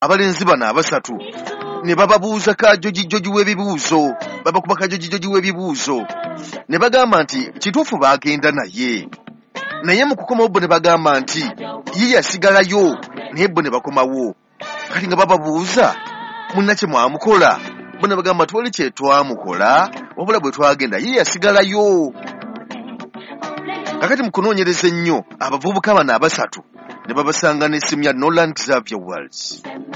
abalenzi bano abasatu ne bababuuza kajoji w'ebibuuzo babakuba kajoji w'ebibuuzo ne bagamba nti kituufu bagenda naye mu kukomawo bo ne bagamba nti ye yasigalayo naye bo ne bakomawo kati nga bababuuza munnakye mwamukola bo ne bagamba twali kye twamukola wabula bwe twagenda ye yasigalayo. Kakati mu kunoonyereza ennyo abavubuka bano abasatu ne babasanga n'essimu ya Nolan Xavier Wells.